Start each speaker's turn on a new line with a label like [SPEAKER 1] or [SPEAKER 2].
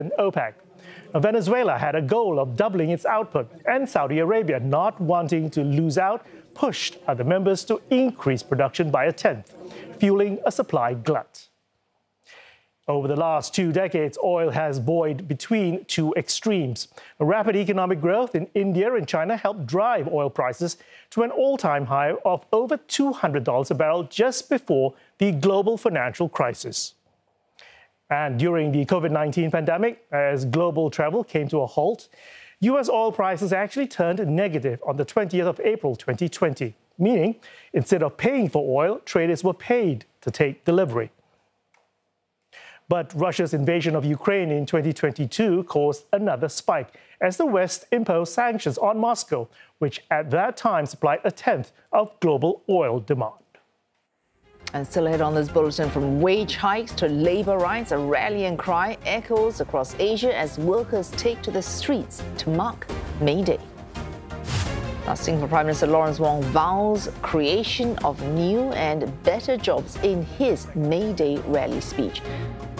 [SPEAKER 1] OPEC. Now, Venezuela had a goal of doubling its output, and Saudi Arabia, not wanting to lose out, pushed other members to increase production by a tenth, fueling a supply glut. Over the last 2 decades, oil has buoyed between two extremes. A rapid economic growth in India and China helped drive oil prices to an all-time high of over $200 a barrel just before the global financial crisis. And during the COVID-19 pandemic, as global travel came to a halt, U.S. oil prices actually turned negative on the 20th of April 2020, meaning instead of paying for oil, traders were paid to take delivery. But Russia's invasion of Ukraine in 2022 caused another spike as the West imposed sanctions on Moscow, which at that time supplied a tenth of global oil demand.
[SPEAKER 2] And still ahead on this bulletin, from wage hikes to labor rights, a rallying cry echoes across Asia as workers take to the streets to mark May Day. Now, Singapore Prime Minister Lawrence Wong vows creation of new and better jobs in his May Day rally speech.